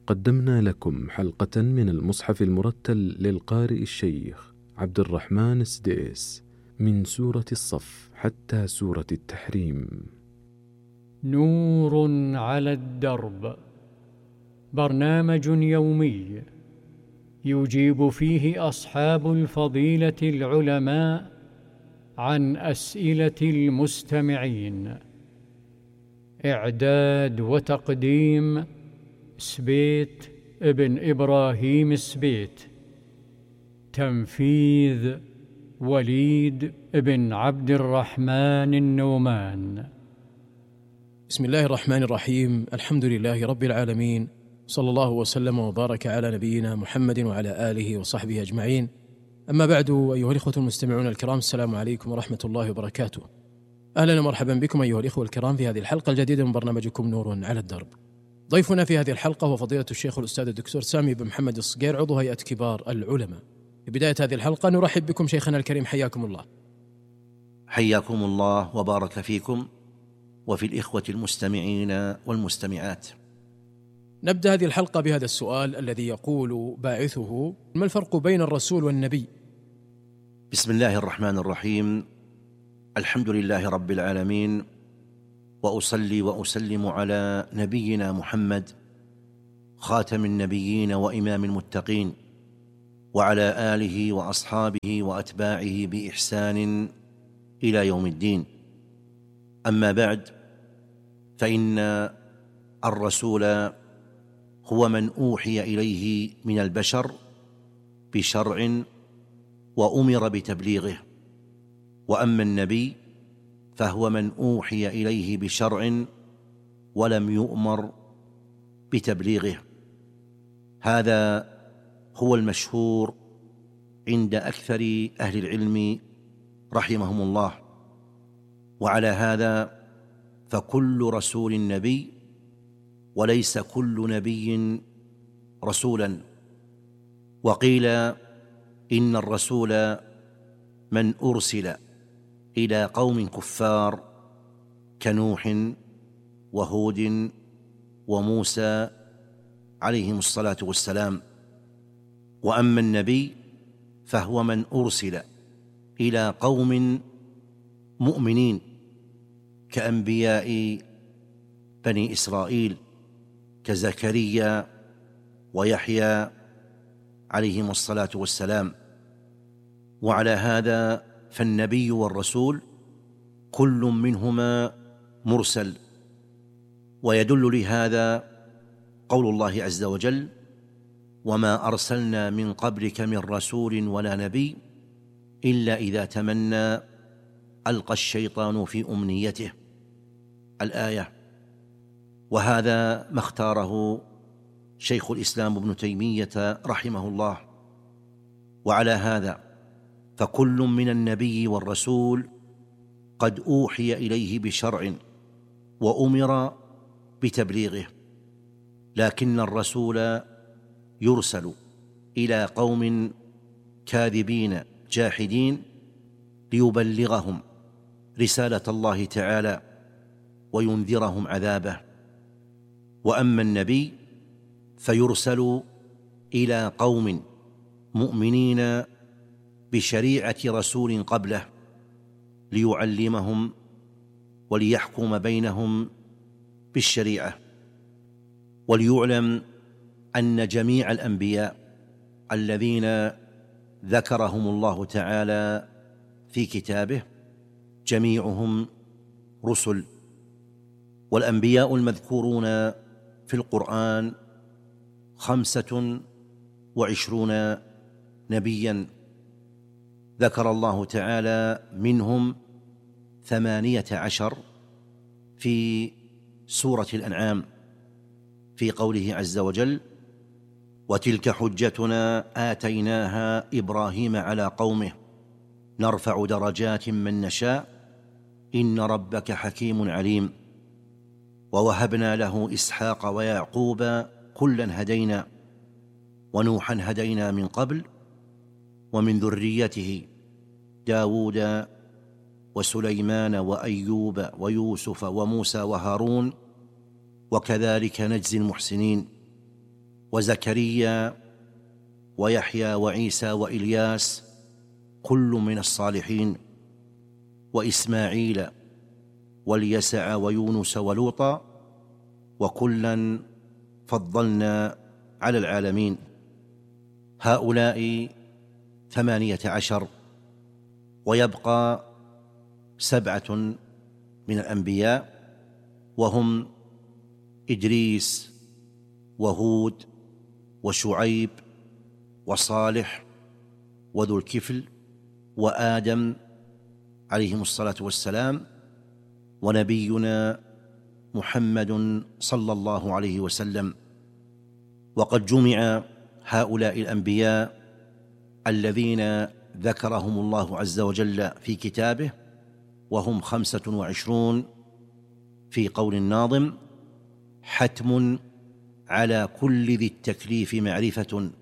قدمنا لكم حلقة من المصحف المرتل للقارئ الشيخ عبد الرحمن السديس من سورة الصف حتى سورة التحريم. نور على الدرب، برنامج يومي يجيب فيه أصحاب الفضيلة العلماء عن أسئلة المستمعين. إعداد وتقديم سبيت ابن إبراهيم السبيت. تنفيذ وليد ابن عبد الرحمن النومان. بسم الله الرحمن الرحيم. الحمد لله رب العالمين، صلى الله وسلم وبارك على نبينا محمد وعلى آله وصحبه أجمعين. أما بعد، أيها الإخوة المستمعون الكرام، السلام عليكم ورحمة الله وبركاته. أهلا ومرحبا بكم أيها الإخوة الكرام في هذه الحلقة الجديدة من برنامجكم نور على الدرب. ضيفنا في هذه الحلقة هو فضيلة الشيخ الأستاذ الدكتور سامي بن محمد الصقير، عضو هيئة كبار العلماء. في بداية هذه الحلقة نرحب بكم شيخنا الكريم، حياكم الله. حياكم الله وبارك فيكم وفي الإخوة المستمعين والمستمعات. نبدأ هذه الحلقة بهذا السؤال الذي يقول باعثه: ما الفرق بين الرسول والنبي؟ بسم الله الرحمن الرحيم. الحمد لله رب العالمين، وأصلي وأسلم على نبينا محمد خاتم النبيين وإمام المتقين، وعلى آله وأصحابه وأتباعه بإحسان إلى يوم الدين. أما بعد، فإن الرسول هو من أوحي إليه من البشر بشرع وأمر بتبليغه، وأما النبي فهو من أوحي إليه بشرع ولم يؤمر بتبليغه. هذا هو المشهور عند أكثر أهل العلم رحمهم الله. وعلى هذا فكل رسول نبي، وليس كل نبي رسولا. وقيل إن الرسول من أرسل إلى قوم كفار كنوح وهود وموسى عليهم الصلاة والسلام. وأما النبي فهو من أرسل إلى قوم مؤمنين كأنبياء بني إسرائيل كزكريا ويحيى عليهم الصلاة والسلام. وعلى هذا فالنبي والرسول كل منهما مرسل. ويدل لهذا قول الله عز وجل: وما أرسلنا من قبلك من رسول ولا نبي إلا إذا تمنى ألقى الشيطان في أمنيته، الآية. وهذا ما اختاره شيخ الإسلام ابن تيمية رحمه الله. وعلى هذا فكل من النبي والرسول قد أوحي إليه بشرع وأمر بتبليغه، لكن الرسول يرسل إلى قوم كاذبين جاحدين ليبلغهم رسالة الله تعالى وينذرهم عذابه. وأما النبي فيرسل إلى قوم مؤمنين بشريعة رسول قبله ليعلمهم وليحكم بينهم بالشريعة. وليعلم أن جميع الأنبياء الذين ذكرهم الله تعالى في كتابه جميعهم رسل. والأنبياء المذكورون في القرآن 25 نبيا، ذكر الله تعالى منهم 18 في سورة الأنعام في قوله عز وجل: وتلك حجتنا آتيناها إبراهيم على قومه نرفع درجات من نشاء إن ربك حكيم عليم. ووهبنا له إسحاق ويعقوب كلا هدينا ونوحا هدينا من قبل ومن ذريته داود وسليمان وأيوب ويوسف وموسى وهارون وكذلك نجزي المحسنين. وزكريا ويحيى وعيسى وإلياس كل من الصالحين، وإسماعيل واليسع ويونس ولوطا، وكلا فضلنا على العالمين. هؤلاء 18، ويبقى 7 من الأنبياء، وهم إدريس وهود وشعيب وصالح وذو الكفل وآدم عليهم الصلاة والسلام، ونبينا محمد صلى الله عليه وسلم. وقد جمع هؤلاء الأنبياء الذين ذكرهم الله عز وجل في كتابه، وهم 25 في قول الناظم: حتم على كل ذي التكليف معرفة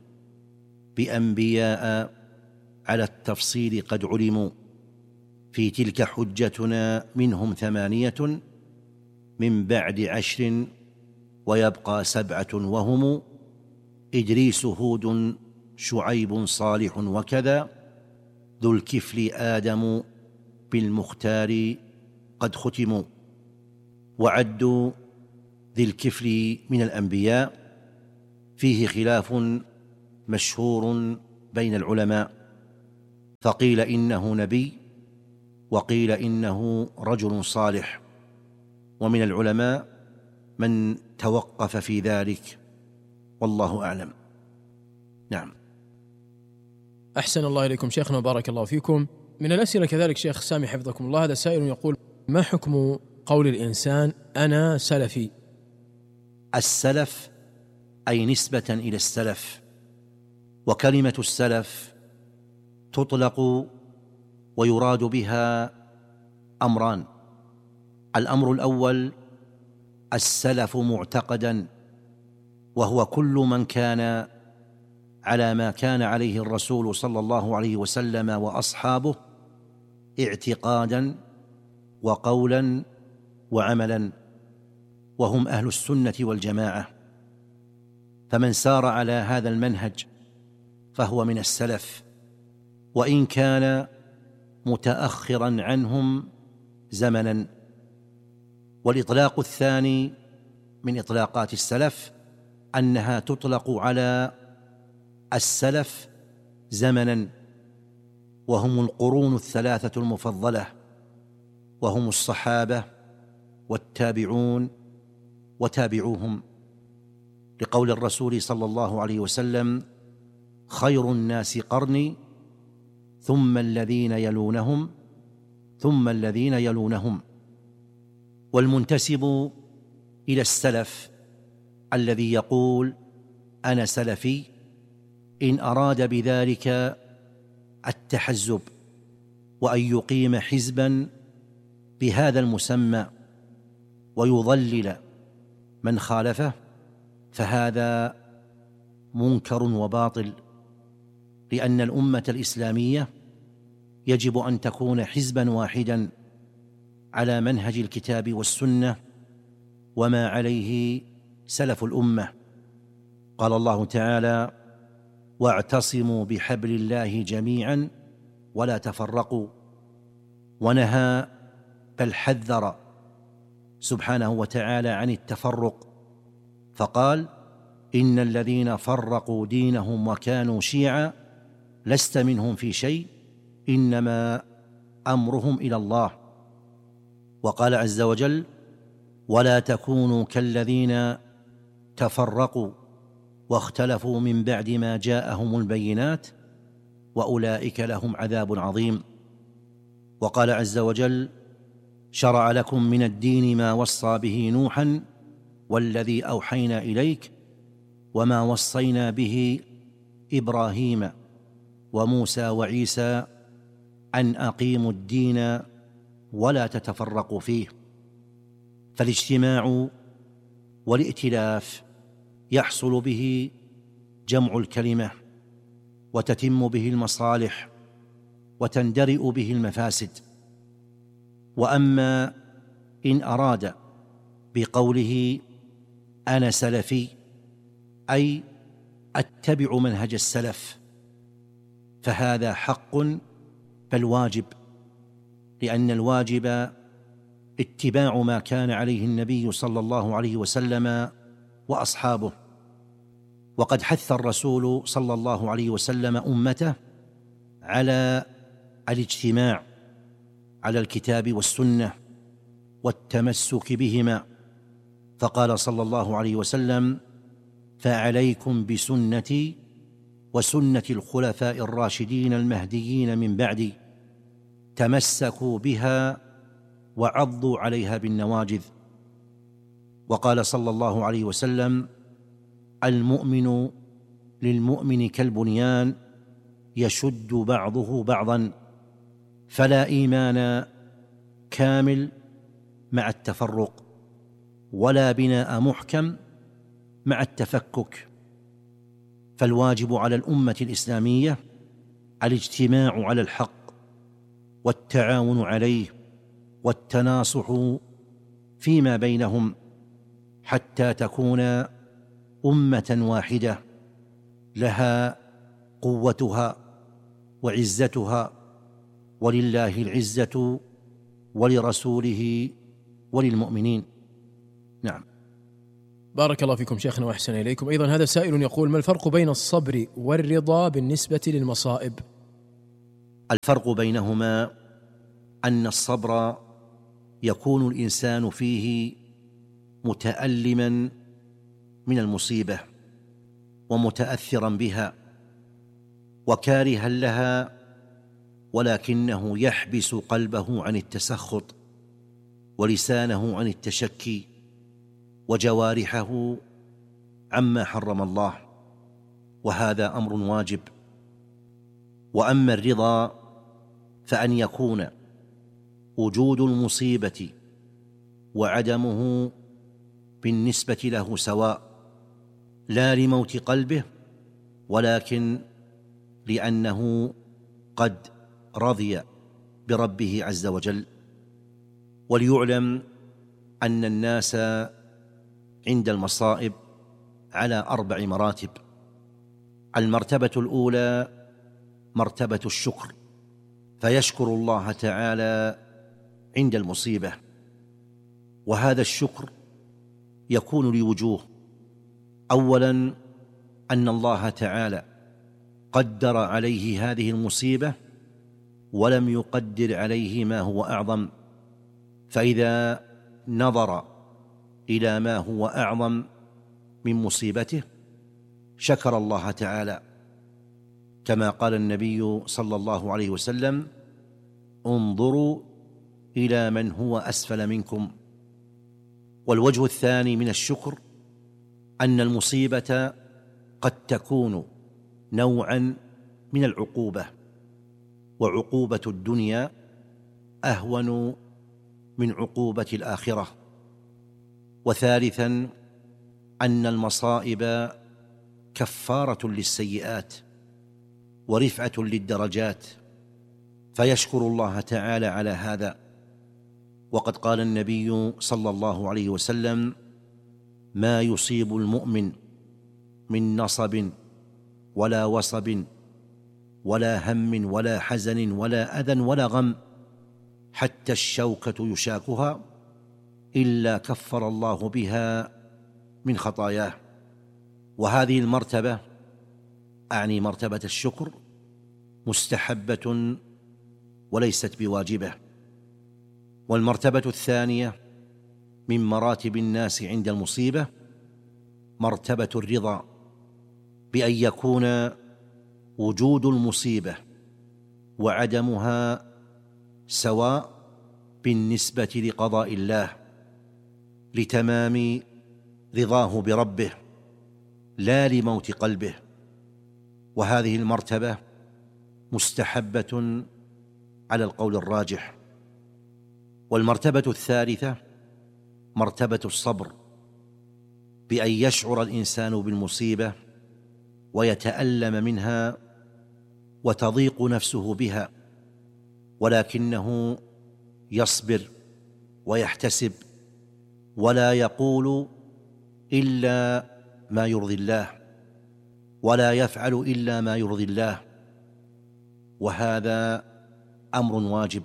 بأنبياء على التفصيل قد علموا، في تلك حجتنا منهم 8 من بعد 10، ويبقى 7 وهم إدريس هود شعيب صالح وكذا، ذو الكفل آدم بالمختار قد ختموا. وعد ذي الكفل من الأنبياء فيه خلاف مشهور بين العلماء، فقيل إنه نبي، وقيل إنه رجل صالح، ومن العلماء من توقف في ذلك، والله أعلم. نعم. أحسن الله إليكم شيخنا وبارك الله فيكم. من الأسئلة كذلك شيخ سامي حفظكم الله، هذا سائل يقول: ما حكم قول الإنسان أنا سلفي؟ السلف أي نسبة إلى السلف، وكلمة السلف تطلق ويراد بها أمران: الأمر الأول السلف معتقدا، وهو كل من كان على ما كان عليه الرسول صلى الله عليه وسلم وأصحابه اعتقادا وقولا وعملا، وهم أهل السنة والجماعة. فمن سار على هذا المنهج فهو من السلف، وإن كان متأخرا عنهم زمنا. والإطلاق الثاني من إطلاقات السلف أنها تطلق على السلف زمنا، وهم القرون 3 المفضلة، وهم الصحابة والتابعون وتابعوهم، لقول الرسول صلى الله عليه وسلم: خير الناس قرني ثم الذين يلونهم ثم الذين يلونهم. والمنتسب إلى السلف الذي يقول أنا سلفي إن أراد بذلك التحزب، وأن يقيم حزبا بهذا المسمى ويضلل من خالفه، فهذا منكر وباطل، لأن الأمة الإسلامية يجب أن تكون حزبا واحدا على منهج الكتاب والسنة وما عليه سلف الأمة. قال الله تعالى: واعتصموا بحبل الله جميعا ولا تفرقوا، ونهى بل حذر سبحانه وتعالى عن التفرق، فقال: إن الذين فرقوا دينهم وكانوا شيعا لست منهم في شيء إنما أمرهم إلى الله. وقال عز وجل: ولا تكونوا كالذين تفرقوا واختلفوا من بعد ما جاءهم البينات وأولئك لهم عذاب عظيم. وقال عز وجل: شرع لكم من الدين ما وصى به نوحا والذي أوحينا إليك وما وصينا به إبراهيم وموسى وعيسى أن أقيموا الدين ولا تتفرقوا فيه. فالاجتماع والائتلاف يحصل به جمع الكلمة، وتتم به المصالح، وتندرئ به المفاسد. وأما إن أراد بقوله أنا سلفي أي أتبع منهج السلف، فهذا حق بل واجب، لأن الواجب اتباع ما كان عليه النبي صلى الله عليه وسلم وأصحابه. وقد حث الرسول صلى الله عليه وسلم أمته على الاجتماع على الكتاب والسنة والتمسك بهما، فقال صلى الله عليه وسلم: فعليكم بسنتي وسنة الخلفاء الراشدين المهديين من بعدي، تمسكوا بها وعضوا عليها بالنواجذ. وقال صلى الله عليه وسلم: المؤمن للمؤمن كالبنيان يشد بعضه بعضا، فلا إيمان كامل مع التفرق، ولا بناء محكم مع التفكك. فالواجب على الأمة الإسلامية الاجتماع على الحق والتعاون عليه والتناصح فيما بينهم، حتى تكون أمة واحدة لها قوتها وعزتها، ولله العزة ولرسوله وللمؤمنين. نعم. بارك الله فيكم شيخنا وأحسن إليكم. أيضا هذا سائل يقول: ما الفرق بين الصبر والرضا بالنسبة للمصائب؟ الفرق بينهما أن الصبر يكون الإنسان فيه متألما من المصيبة ومتأثرا بها وكارها لها، ولكنه يحبس قلبه عن التسخط ولسانه عن التشكي وجوارحه عما حرم الله، وهذا أمر واجب. وأما الرضا فأن يكون وجود المصيبة وعدمه بالنسبة له سواء، لا لموت قلبه، ولكن لأنه قد رضي بربه عز وجل. وليعلم أن الناس عند المصائب على 4 مراتب. المرتبة الأولى مرتبة الشكر، فيشكر الله تعالى عند المصيبة، وهذا الشكر يكون لوجوه: أولا أن الله تعالى قدر عليه هذه المصيبة ولم يقدر عليه ما هو أعظم، فإذا نظر إلى ما هو أعظم من مصيبته شكر الله تعالى، كما قال النبي صلى الله عليه وسلم: انظروا إلى من هو أسفل منكم. والوجه الثاني من الشكر أن المصيبة قد تكون نوعا من العقوبة، وعقوبة الدنيا أهون من عقوبة الآخرة. وثالثا أن المصائب كفارة للسيئات ورفعة للدرجات، فيشكر الله تعالى على هذا. وقد قال النبي صلى الله عليه وسلم: ما يصيب المؤمن من نصب ولا وصب ولا هم ولا حزن ولا أذى ولا غم حتى الشوكة يشاكها إلا كفر الله بها من خطاياه. وهذه المرتبة، أعني مرتبة الشكر، مستحبة وليست بواجبة. والمرتبة الثانية من مراتب الناس عند المصيبة مرتبة الرضا، بأن يكون وجود المصيبة وعدمها سواء بالنسبة لقضاء الله، لتمام رضاه بربه لا لموت قلبه، وهذه المرتبة مستحبة على القول الراجح. والمرتبة الثالثة مرتبة الصبر، بأن يشعر الإنسان بالمصيبة ويتألم منها وتضيق نفسه بها، ولكنه يصبر ويحتسب ولا يقول إلا ما يرضي الله، ولا يفعل إلا ما يرضي الله، وهذا أمر واجب.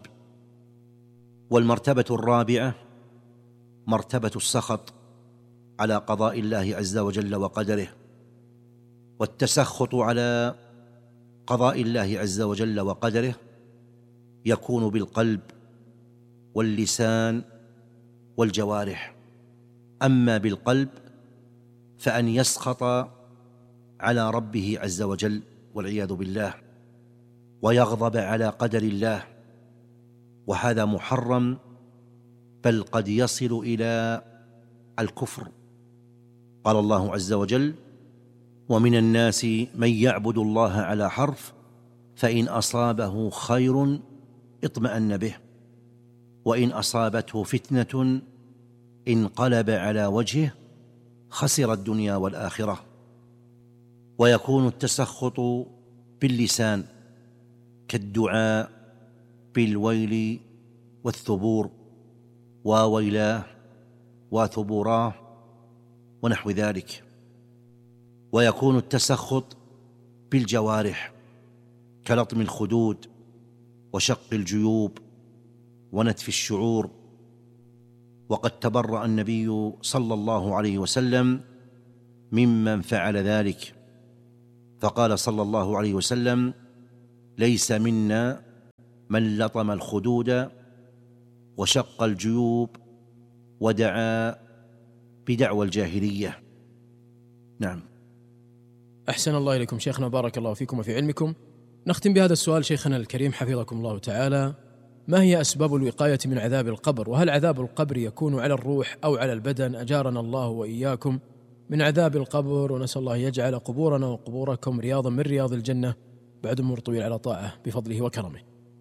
والمرتبة الرابعة مرتبة السخط على قضاء الله عز وجل وقدره. والتسخط على قضاء الله عز وجل وقدره يكون بالقلب واللسان والجوارح. أما بالقلب فأن يسخط على ربه عز وجل والعياذ بالله، ويغضب على قدر الله، وهذا محرم، بل قد يصل إلى الكفر. قال الله عز وجل: ومن الناس من يعبد الله على حرف فإن أصابه خير اطمأن به وإن أصابته فتنة انقلب على وجهه خسر الدنيا والآخرة. ويكون التسخط باللسان كالدعاء بالويل والثبور، وويلاه وثبوراه ونحو ذلك. ويكون التسخط بالجوارح كلطم الخدود وشق الجيوب ونتف الشعور. وقد تبرأ النبي صلى الله عليه وسلم ممن فعل ذلك، فقال صلى الله عليه وسلم: ليس منا من لطم الخدود وشق الجيوب ودعا بدعوى الجاهلية. نعم. أحسن الله إليكم شيخنا، بارك الله فيكم وفي علمكم. نختم بهذا السؤال شيخنا الكريم حفظكم الله تعالى: ما هي أسباب الوقاية من عذاب القبر؟ وهل عذاب القبر يكون على الروح أو على البدن؟ أجارنا الله وإياكم من عذاب القبر، ونسأل الله يجعل قبورنا وقبوركم رياضا من رياض الجنة بعد عمر طويل على طاعة بفضله وكرمه.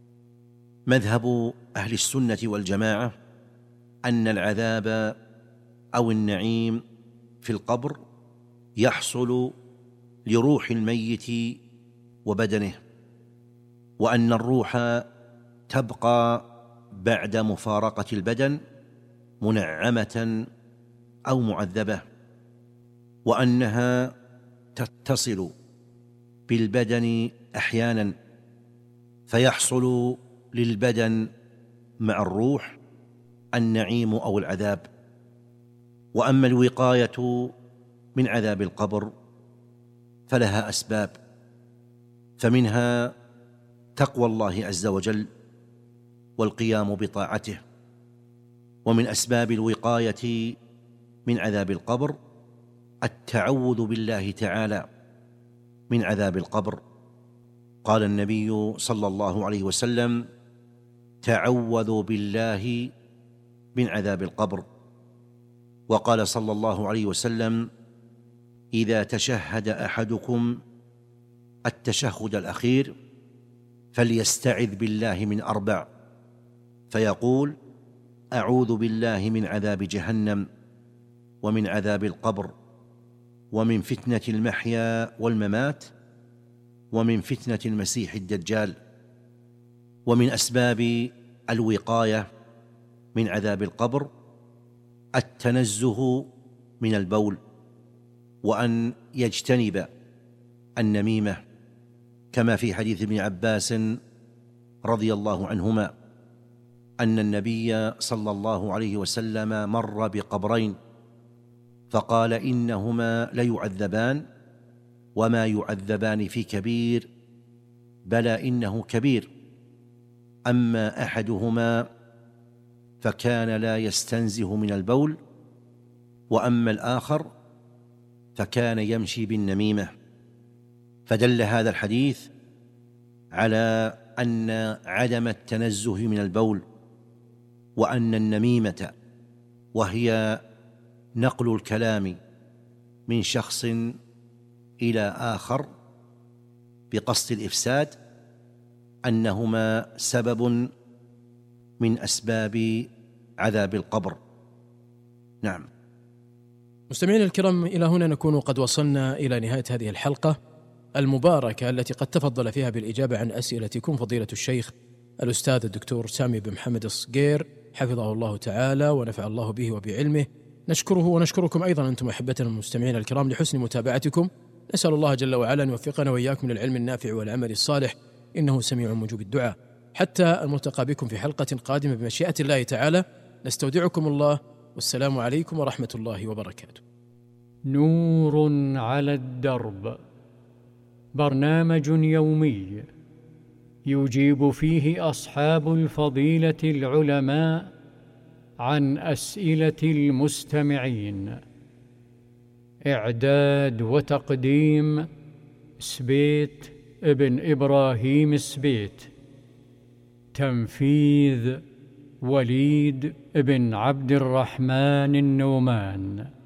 مذهب أهل السنة والجماعة أن العذاب أو النعيم في القبر يحصل لروح الميت وبدنه، وأن الروح تبقى بعد مفارقة البدن منعمة أو معذبة، وأنها تتصل بالبدن أحيانا فيحصل للبدن مع الروح النعيم أو العذاب. وأما الوقاية من عذاب القبر فلها أسباب، فمنها تقوى الله عز وجل والقيام بطاعته. ومن أسباب الوقاية من عذاب القبر التعوذ بالله تعالى من عذاب القبر. قال النبي صلى الله عليه وسلم: تعوذوا بالله من عذاب القبر. وقال صلى الله عليه وسلم: إذا تشهد أحدكم التشهد الأخير فليستعذ بالله من 4، فيقول: أعوذ بالله من عذاب جهنم ومن عذاب القبر ومن فتنة المحيا والممات ومن فتنة المسيح الدجال. ومن أسباب الوقاية من عذاب القبر التنزه من البول، وأن يجتنب النميمة، كما في حديث ابن عباس رضي الله عنهما أن النبي صلى الله عليه وسلم مر بقبرين فقال: إنهما ليعذبان وما يعذبان في كبير، بلى إنه كبير، أما أحدهما فكان لا يستنزه من البول، وأما الآخر فكان يمشي بالنميمة. فدل هذا الحديث على أن عدم التنزه من البول وأن النميمة، وهي نقل الكلام من شخص إلى آخر بقصد الإفساد، أنهما سبب من أسباب عذاب القبر. نعم. مستمعينا الكرام، إلى هنا نكون قد وصلنا إلى نهاية هذه الحلقة المباركة التي قد تفضل فيها بالإجابة عن أسئلتكم فضيلة الشيخ الأستاذ الدكتور سامي بن محمد الصقير حفظه الله تعالى ونفع الله به وبعلمه. نشكره ونشكركم أيضا أنتم أحبتنا المستمعين الكرام لحسن متابعتكم نسأل الله جل وعلا أن يوفقنا وإياكم للعلم النافع والعمل الصالح، إنه سميع مجيب الدعاء. حتى الملتقى بكم في حلقة قادمة بمشيئة الله تعالى، نستودعكم الله، والسلام عليكم ورحمة الله وبركاته. نور على الدرب، برنامج يومي يجيب فيه أصحاب الفضيلة العلماء عن أسئلة المستمعين. إعداد وتقديم سبيت ابن إبراهيم سبيت. تنفيذ وليد ابن عبد الرحمن النومان.